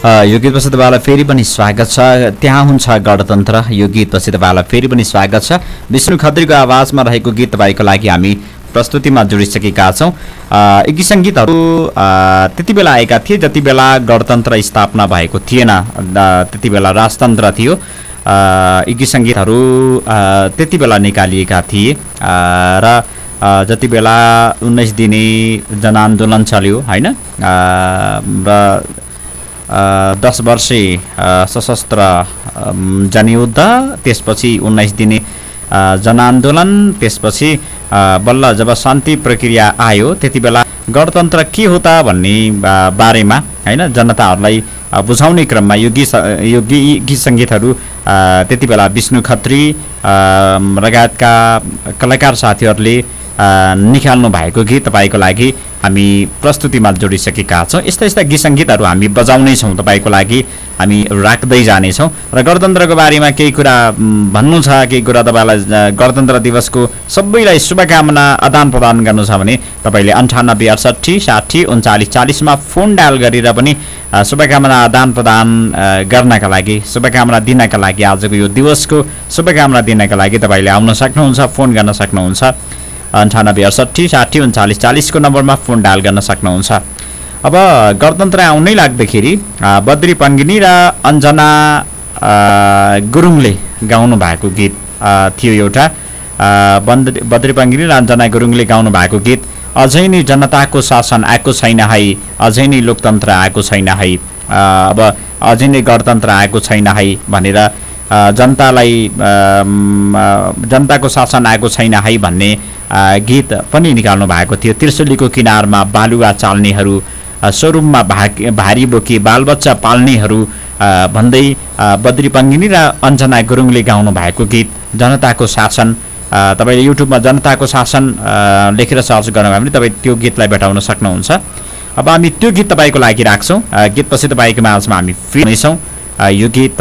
यो गीतपछि तपाईँलाई फेरि पनि स्वागत छ। त्यहाँ हुन्छ गणतन्त्र, यो गीतपछि तपाईँलाई फेरि पनि स्वागत छ। विष्णु खत्रीको आवाजमा रहेको गीत तपाईँको लागि हामी प्रस्तुतिमा जोडिसकेका छौँ। यी गीत सङ्गीतहरू त्यति बेला आएका थिए जति बेला गणतन्त्र स्थापना भएको थिएन, त्यति बेला राजतन्त्र थियो। यी गीत सङ्गीतहरू त्यति बेला निकालिएका थिए र जति बेला 19 दिने जनआन्दोलन चल्यो होइन, र 10 वर्षे सशस्त्र जनयुद्ध, त्यसपछि 19 दिने जनआन्दोलन, त्यसपछि बल्ल जब शान्ति प्रक्रिया आयो त्यति बेला गणतन्त्र के हो त भन्ने बारेमा होइन जनताहरूलाई बुझाउने क्रममा यो गीत सङ्गीतहरू त्यति बेला विष्णु खत्री लगायतका कलाकार साथीहरूले निकाल्नु भएको गीत तपाईँको लागि हामी प्रस्तुतिमा जोडिसकेका छौँ। यस्ता गीत सङ्गीतहरू हामी बजाउने छौँ, तपाईँको लागि हामी राख्दै जानेछौँ। र गणतन्त्रको बारेमा केही कुरा भन्नु छ, केही कुरा तपाईँलाई गणतन्त्र दिवसको सबैलाई शुभकामना आदान प्रदान गर्नु छ भने तपाईँले 98 68 60 39 40 फोन डायल गरेर पनि शुभकामना आदान प्रदान गर्नका लागि, शुभकामना दिनका लागि, आजको यो दिवसको शुभकामना दिनका लागि तपाईँले आउन सक्नुहुन्छ, फोन गर्न सक्नुहुन्छ। 98 68 60 39 40 को नम्बरमा फोन डायल गर्न सक्नुहुन्छ। अब गणतन्त्र आउनै लाग्दाखेरि बद्री पङ्गिनी र अञ्जना गुरुङले गाउनु भएको गीत थियो एउटा। बद्री पङ्गिनी र अञ्जना गुरुङले गाउनु भएको गीत अझै नै जनताको शासन आएको छैन है, अझै नै लोकतन्त्र आएको छैन है, अब अझै नै गणतन्त्र आएको छैन है भनेर जनतालाई जनताको शासन आएको छैन है भन्ने गीत पनि निकाल्नु भएको थियो। त्रिशुलीको किनारमा बालुवा चाल्नेहरू, शोरुममा भारी बोकी बालबच्चा पाल्नेहरू भन्दै बद्री पङ्गिनी र अञ्जना गुरुङले गाउनु भएको गीत जनताको शासन। तपाईँले युट्युबमा जनताको शासन लेखेर सर्च गर्नुभयो भने तपाईँ त्यो गीतलाई भेटाउन सक्नुहुन्छ। अब हामी त्यो गीत तपाईँको लागि राख्छौँ। गीतपछि तपाईँको माझमा हामी फ्री हुनेछौँ। यो गीत